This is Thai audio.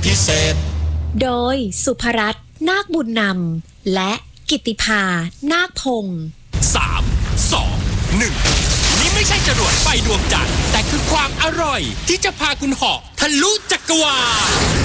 พิเศษโดยสุภรัตน์นาคบุญนำและกิตติภานาคพงศ์ 3 2 1นี่ไม่ใช่จรวดไฟดวงจันทร์แต่คือความอร่อยที่จะพาคุณเหาะทะลุจักรวาล